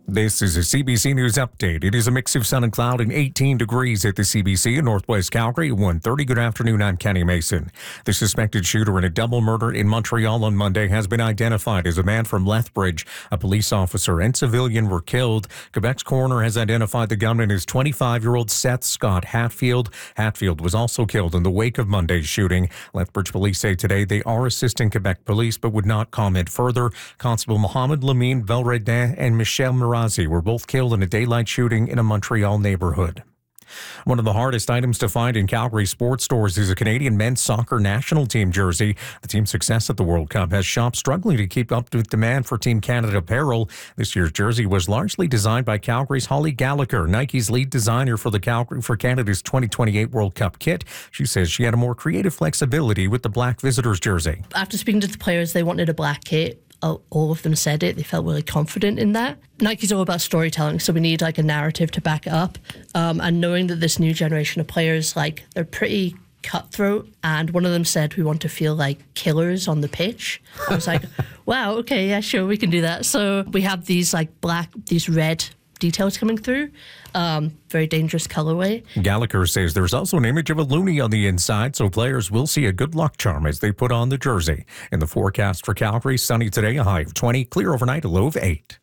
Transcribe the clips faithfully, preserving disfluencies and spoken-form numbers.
This is a C B C News update. It is a mix of sun and cloud and eighteen degrees at the C B C in Northwest Calgary at one thirty. Good afternoon, I'm Kenny Mason. The suspected shooter in a double murder in Montreal on Monday has been identified as a man from Lethbridge. A police officer and civilian were killed. Quebec's coroner has identified the gunman as twenty-five-year-old Seth Scott Hatfield. Hatfield was also killed in the wake of Monday's shooting. Lethbridge police say today they are assisting Quebec police but would not comment further. Constable Mohamed Lamine Valredin and Michel Mirazi were both killed in a daylight shooting in a Montreal neighborhood. One of the hardest items to find in Calgary sports stores is a Canadian men's soccer national team jersey. The team's success at the World Cup has shops struggling to keep up with demand for Team Canada apparel. This year's jersey was largely designed by Calgary's Holly Gallagher, Nike's lead designer for the Calgary for Canada's twenty twenty-eight World Cup kit. She says she had a more creative flexibility with the black visitors jersey. After speaking to the players, they wanted a black kit. All of them said it. They felt really confident in that. Nike's all about storytelling, so we need like a narrative to back it up. Um, and knowing that this new generation of players, like, they're pretty cutthroat, and one of them said we want to feel like killers on the pitch. I was like, wow, okay, yeah, sure, we can do that. So we have these like black, these red details coming through. Um, very dangerous colorway. Gallagher says there's also an image of a loonie on the inside, so players will see a good luck charm as they put on the jersey. In the forecast for Calgary, sunny today, a high of twenty, clear overnight, a low of eight.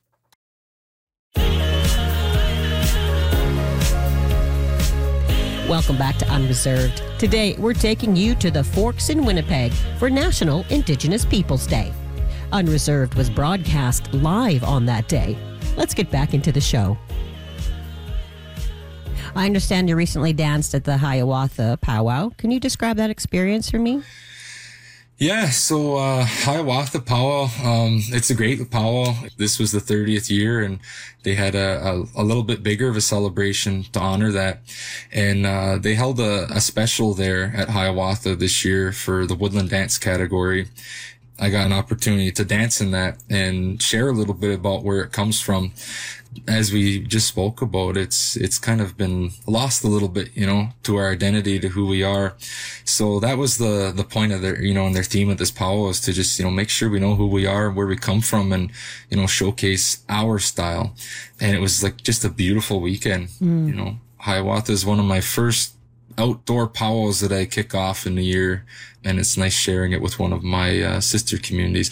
Welcome back to Unreserved. Today, we're taking you to the Forks in Winnipeg for National Indigenous Peoples Day. Unreserved was broadcast live on that day. Let's get back into the show. I understand you recently danced at the Hiawatha Powwow. Can you describe that experience for me? Yeah, so uh, Hiawatha Powwow, um, it's a great powwow. This was the thirtieth year, and they had a, a, a little bit bigger of a celebration to honor that. And uh, they held a, a special there at Hiawatha this year for the Woodland Dance category. I got an opportunity to dance in that and share a little bit about where it comes from. As we just spoke about, it's it's kind of been lost a little bit, you know, to our identity, to who we are. So that was the the point of their, you know, and their theme of this powwow is to just, you know, make sure we know who we are, where we come from, and, you know, showcase our style. And it was like just a beautiful weekend. Mm. You know, Hiawatha is one of my first outdoor powwows that I kick off in the year, and it's nice sharing it with one of my uh, sister communities.